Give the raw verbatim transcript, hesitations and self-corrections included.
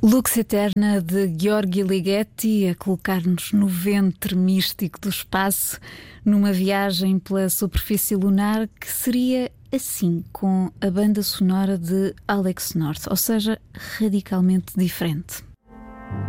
Lux Eterna de Gheorghi Ligeti a colocar-nos no ventre místico do espaço, numa viagem pela superfície lunar que seria assim com a banda sonora de Alex North, ou seja, radicalmente diferente.